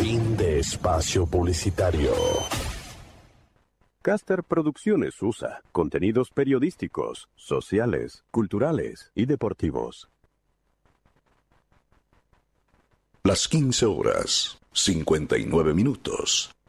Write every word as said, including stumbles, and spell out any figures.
Fin de espacio publicitario. Caster Producciones U S A. Contenidos periodísticos, sociales, culturales y deportivos. Las quince horas, cincuenta y nueve minutos.